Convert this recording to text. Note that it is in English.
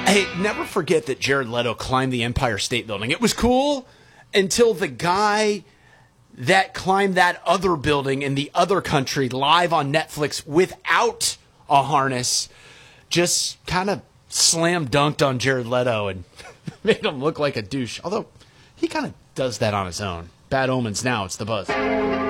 Hey, never forget that Jared Leto climbed the Empire State Building. It was cool until the guy that climbed that other building in the other country live on Netflix without a harness just kind of slam dunked on Jared Leto and made him look like a douche. Although he kind of does that on his own. Bad Omens now, it's the Buzz.